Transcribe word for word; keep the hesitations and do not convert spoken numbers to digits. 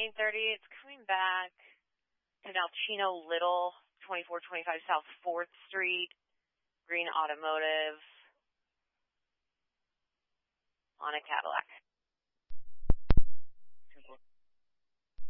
eight thirty, it's coming back to now Chino Little, twenty-four twenty-five South fourth Street, Green Automotive, on a Cadillac.